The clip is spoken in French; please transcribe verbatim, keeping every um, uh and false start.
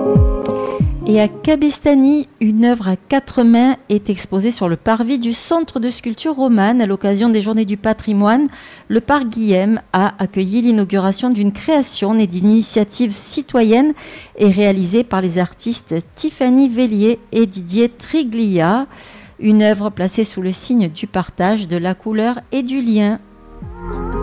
Et à Cabestany, une œuvre à quatre mains est exposée sur le parvis du Centre de sculpture romane à l'occasion des Journées du patrimoine. Le Parc Guillem a accueilli l'inauguration d'une création née d'une initiative citoyenne et réalisée par les artistes Tiffany Vellier et Didier Triglia. Une œuvre placée sous le signe du partage, de la couleur et du lien.